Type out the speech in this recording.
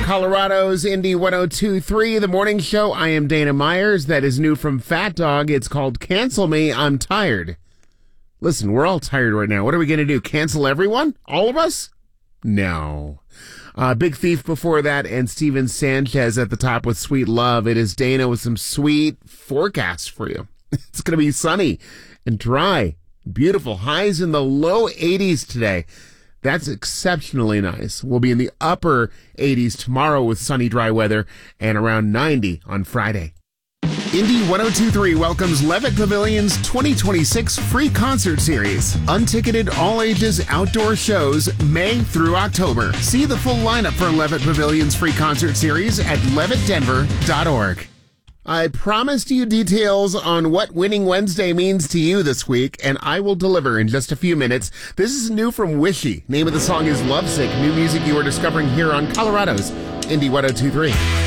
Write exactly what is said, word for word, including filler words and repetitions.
Colorado's Indy one oh two point three, the morning show. I am Dana Myers. That is new from Fat Dog. It's called Cancel Me, I'm Tired. Listen, we're all tired right now. What are we going to do? Cancel everyone? All of us? No. Uh, Big Thief before that, and Steven Sanchez at the top with Sweet Love. It is Dana with some sweet forecasts for you. It's going to be sunny and dry, beautiful. Highs in the low eighties today. That's exceptionally nice. We'll be in the upper eighties tomorrow with sunny, dry weather, and around ninety on Friday. Indy one oh two point three welcomes Levitt Pavilion's twenty twenty-six free concert series. Unticketed all-ages outdoor shows May through October. See the full lineup for Levitt Pavilion's free concert series at levitt denver dot org. I promised you details on what Winning Wednesday means to you this week, and I will deliver in just a few minutes. This is new from Wishy. Name of the song is Lovesick. New music you are discovering here on Colorado's Indy one oh two point three.